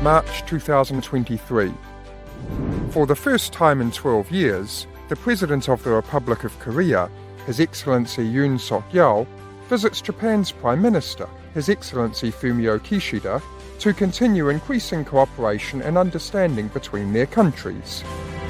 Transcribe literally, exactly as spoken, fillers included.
March two thousand twenty-three. For the first time in twelve years, the President of the Republic of Korea, His Excellency Yoon Suk-yeol, visits Japan's Prime Minister, His Excellency Fumio Kishida, to continue increasing cooperation and understanding between their countries.